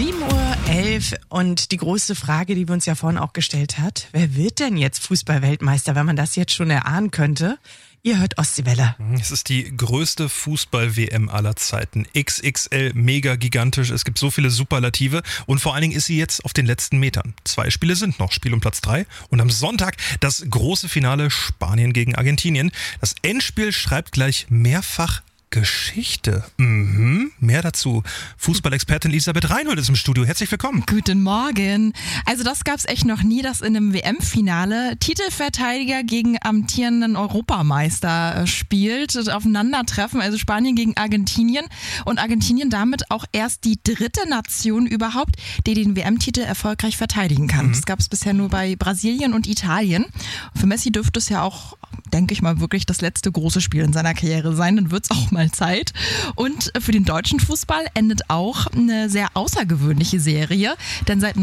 7:11 Uhr und die große Frage, die wir uns ja vorhin auch gestellt hat, wer wird denn jetzt Fußball-Weltmeister, wenn man das jetzt schon erahnen könnte? Ihr hört Ostseewelle. Es ist die größte Fußball-WM aller Zeiten. XXL, mega gigantisch. Es gibt so viele Superlative und vor allen Dingen ist sie jetzt auf den letzten Metern. 2 Spiele sind noch, Spiel um Platz 3 und am Sonntag das große Finale Spanien gegen Argentinien. Das Endspiel schreibt gleich mehrfach Geschichte. Mehr dazu. Fußballexpertin Elisabeth Reinhold ist im Studio. Herzlich willkommen. Guten Morgen. Also das gab's echt noch nie, dass in einem WM-Finale Titelverteidiger gegen amtierenden Europameister spielt, aufeinandertreffen. Also Spanien gegen Argentinien und Argentinien damit auch erst die 3. Nation überhaupt, die den WM-Titel erfolgreich verteidigen kann. Das gab's bisher nur bei Brasilien und Italien. Für Messi dürfte es ja auch, denke ich mal, wirklich das letzte große Spiel in seiner Karriere sein. Dann wird's auch mal Zeit. Und für den deutschen Fußball endet auch eine sehr außergewöhnliche Serie, denn seit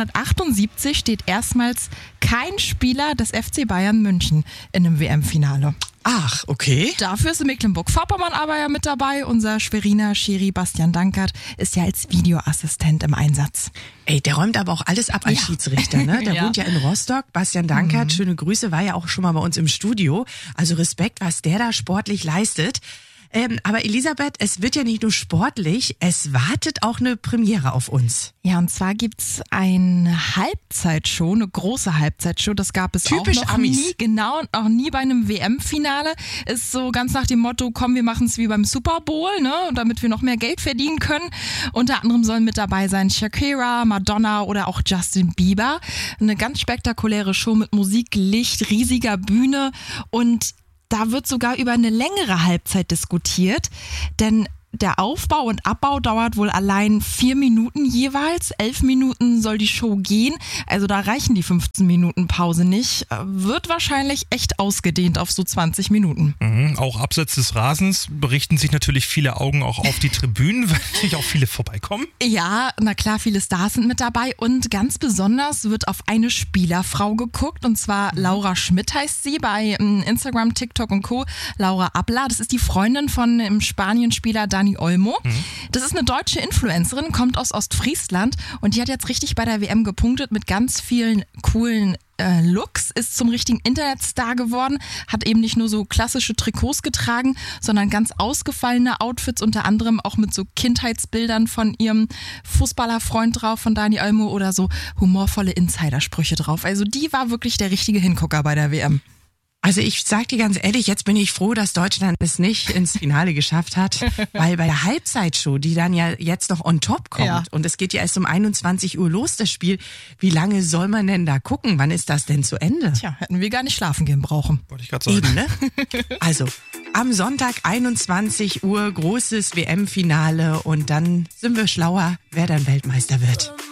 1978 steht erstmals kein Spieler des FC Bayern München in einem WM-Finale. Ach, okay. Dafür ist in Mecklenburg-Vorpommern aber ja mit dabei. Unser Schweriner Schiri Bastian Dankert ist ja als Videoassistent im Einsatz. Ey, der räumt aber auch alles ab als Schiedsrichter, ne? Der wohnt ja in Rostock. Bastian Dankert, schöne Grüße, war ja auch schon mal bei uns im Studio. Also Respekt, was der da sportlich leistet. Aber Elisabeth, es wird ja nicht nur sportlich, es wartet auch eine Premiere auf uns. Ja, und zwar gibt's eine Halbzeitshow, eine große Halbzeitshow, das gab es Typisch auch noch Amis. nie, genau, und auch nie bei einem WM-Finale. Ist so ganz nach dem Motto, komm, wir machen's wie beim Super Bowl, ne, damit wir noch mehr Geld verdienen können. Unter anderem sollen mit dabei sein Shakira, Madonna oder auch Justin Bieber. Eine ganz spektakuläre Show mit Musik, Licht, riesiger Bühne und da wird sogar über eine längere Halbzeit diskutiert, denn der Aufbau und Abbau dauert wohl allein 4 Minuten jeweils. 11 Minuten soll die Show gehen, also da reichen die 15 Minuten Pause nicht. Wird wahrscheinlich echt ausgedehnt auf so 20 Minuten. Auch abseits des Rasens berichten sich natürlich viele Augen auch auf die Tribünen, weil natürlich auch viele vorbeikommen. Ja, na klar, viele Stars sind mit dabei und ganz besonders wird auf eine Spielerfrau geguckt und zwar Laura Schmidt heißt sie bei Instagram, TikTok und Co. Laura Abla, das ist die Freundin von dem Spanien-Spieler Dani Olmo. Das ist eine deutsche Influencerin, kommt aus Ostfriesland und die hat jetzt richtig bei der WM gepunktet mit ganz vielen coolen Looks, ist zum richtigen Internetstar geworden, hat eben nicht nur so klassische Trikots getragen, sondern ganz ausgefallene Outfits, unter anderem auch mit so Kindheitsbildern von ihrem Fußballerfreund drauf, von Dani Olmo oder so humorvolle Insidersprüche drauf. Also die war wirklich der richtige Hingucker bei der WM. Also ich sag dir ganz ehrlich, jetzt bin ich froh, dass Deutschland es nicht ins Finale geschafft hat, weil bei der Halbzeitshow, die dann ja jetzt noch on top kommt und es geht ja erst um 21 Uhr los, das Spiel, wie lange soll man denn da gucken? Wann ist das denn zu Ende? Tja, hätten wir gar nicht schlafen gehen brauchen. Wollte ich gerade sagen. Eben, ne? Also am Sonntag 21 Uhr großes WM-Finale und dann sind wir schlauer, wer dann Weltmeister wird.